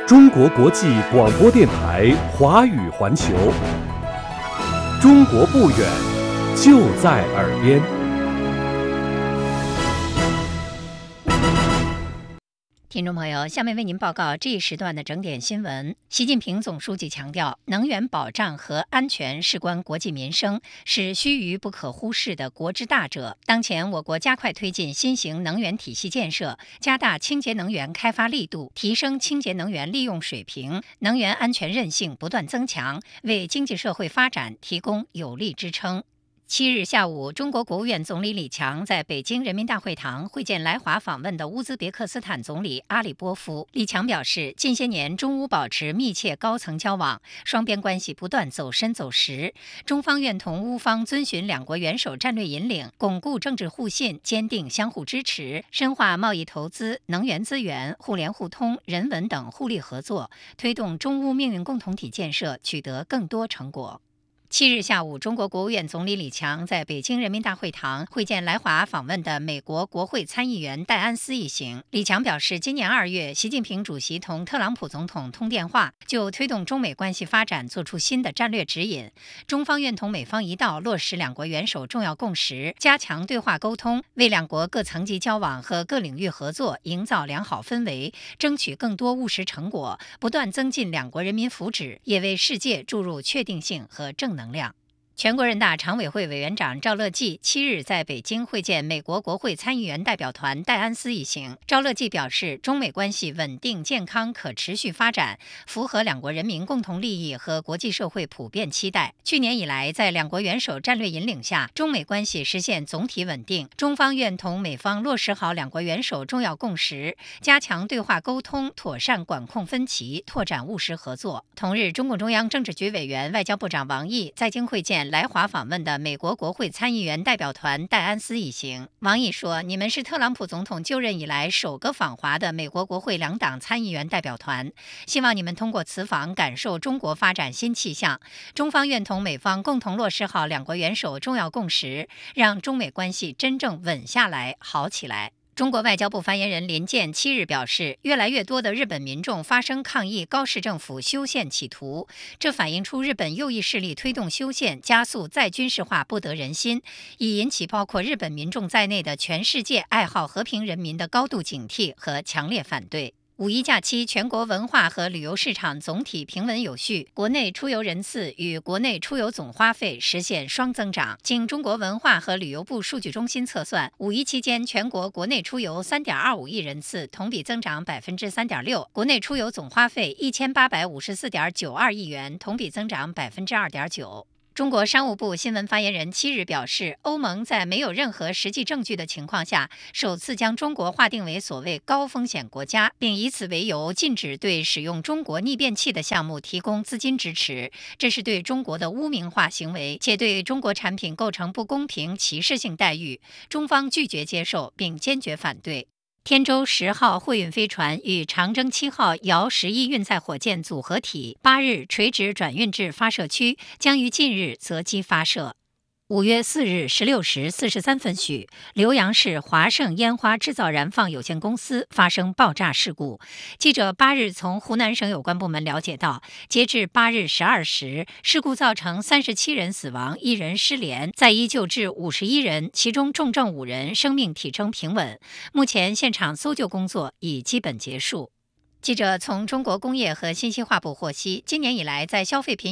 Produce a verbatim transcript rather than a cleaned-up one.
中国国际广播电台华语环球，中国不远，就在耳边。 听众朋友，下面为您报告这一时段的整点新闻。习近平总书记强调，能源保障和安全事关国计民生，是须臾不可忽视的国之大者。当前，我国加快推进新型能源体系建设，加大清洁能源开发力度，提升清洁能源利用水平，能源安全韧性不断增强，为经济社会发展提供有力支撑。七日下午，中国国务院总理李强在北京人民大会堂会见来华访问的乌兹别克斯坦总理阿里波夫。李强表示，近些年中乌保持密切高层交往，双边关系不断走深走实。中方愿同乌方遵循两国元首战略引领，巩固政治互信，坚定相互支持，深化贸易投资、能源资源、互联互通、人文等互利合作，推动中乌命运共同体建设取得更多成果。七日下午，中国国务院总理李强在北京人民大会堂会见来华访问的美国国会参议员戴安斯一行。李强表示，今年二月，习近平主席同特朗普总统通电话，就推动中美关系发展作出新的战略指引。中方愿同美方一道落实两国元首重要共识，加强对话沟通，为两国各层级交往和各领域合作营造良好氛围，争取更多务实成果，不断增进两国人民福祉，也为世界注入确定性和正能量。能量。全国人大常委会委员长赵乐际七日在北京会见美国国会参议员代表团戴安斯一行。赵乐际表示，中美关系稳定、健康、可持续发展，符合两国人民共同利益和国际社会普遍期待。去年以来，在两国元首战略引领下，中美关系实现总体稳定。中方愿同美方落实好两国元首重要共识，加强对话沟通，妥善管控分歧，拓展务实合作。同日，中共中央政治局委员、外交部长王毅在京会见来华访问的美国国会参议员代表团戴安斯一行。王毅说，你们是特朗普总统就任以来首个访华的美国国会两党参议员代表团，希望你们通过此访感受中国发展新气象。中方愿同美方共同落实好两国元首重要共识，让中美关系真正稳下来、好起来。中国外交部发言人林健七日表示，越来越多的日本民众发声抗议高市政府修宪企图，这反映出日本右翼势力推动修宪、加速再军事化不得人心，已引起包括日本民众在内的全世界爱好和平人民的高度警惕和强烈反对。五一假期，全国文化和旅游市场总体平稳有序，国内出游人次与国内出游总花费实现双增长。经中国文化和旅游部数据中心测算，五一期间全国国内出游 三点二五亿人次，同比增长 百分之三点六， 国内出游总花费一千八百五十四点九二亿元，同比增长 百分之二点九。中国商务部新闻发言人七日表示，欧盟在没有任何实际证据的情况下，首次将中国划定为所谓高风险国家，并以此为由禁止对使用中国逆变器的项目提供资金支持，这是对中国的污名化行为，且对中国产品构成不公平歧视性待遇，中方拒绝接受并坚决反对。天舟十号货运飞船与长征七号遥十一运载火箭组合体八日垂直转运至发射区，将于近日择机发射。五月四日十六时四十三分许，浏阳市华盛烟花制造燃放有限公司发生爆炸事故。记者八日从湖南省有关部门了解到，截至八日十二时，事故造成三十七人死亡，一人失联，在医救治五十一人，其中重症五人，生命体征平稳。目前现场搜救工作已基本结束。记者从中国工业和信息化部获悉，今年以来在消费品